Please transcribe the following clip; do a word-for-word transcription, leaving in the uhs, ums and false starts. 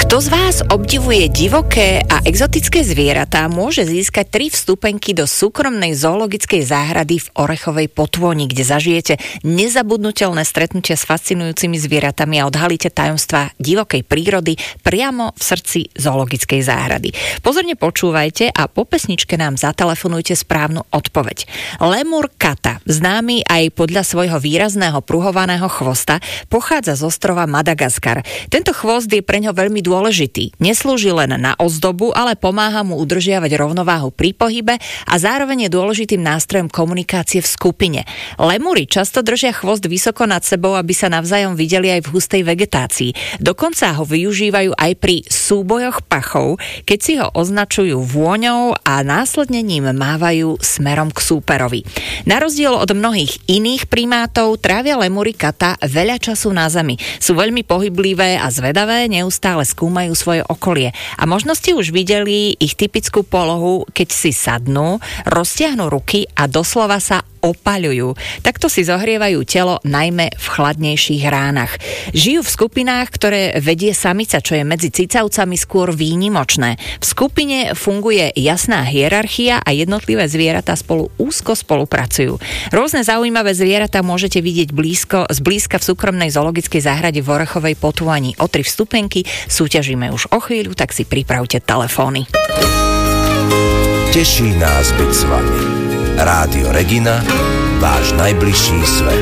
Kto z vás obdivuje divoké a exotické zvieratá, môže získať tri vstupenky do súkromnej zoologickej záhrady v Orechovej Potôni, kde zažijete nezabudnutelné stretnutia s fascinujúcimi zvieratami a odhalíte tajomstvá divokej prírody priamo v srdci zoologickej záhrady. Pozorne počúvajte a po pesničke nám zatelefonujte správnu odpoveď. Lemur kata, známy aj podľa svojho výrazného pruhovaného chvosta, pochádza z ostrova Madagaskar. Tento chvost je preňho veľmi dôležitý. Neslúži len na ozdobu, ale pomáha mu udržiavať rovnováhu pri pohybe a zároveň je dôležitým nástrojom komunikácie v skupine. Lemúry často držia chvost vysoko nad sebou, aby sa navzájom videli aj v hustej vegetácii. Dokonca ho využívajú aj pri súbojoch pachov, keď si ho označujú vôňou a následne ním mávajú smerom k súperovi. Na rozdiel od mnohých iných primátov trávia lemúry kata veľa času na zemi. Sú veľmi pohyblivé a zvedavé, neustále skúmajú svoje okolie. A možno ste už videli ich typickú polohu, keď si sadnú, roztiahnu ruky a doslova sa opaľujú. Takto si zohrievajú telo najmä v chladnejších ránach. Žijú v skupinách, ktoré vedie samica, čo je medzi cicavcami skôr výnimočné. V skupine funguje jasná hierarchia a jednotlivé zvieratá spolu úzko spolupracujú. Rôzne zaujímavé zvieratá môžete vidieť blízko, zblízka v súkromnej zoologickej záhrade v Orechovej Potôni. O tri vstupenky súťažíme už o chvíľu, tak si pripravte telefóny. Teší nás byť s vami. Rádio Regina, váš najbližší svet.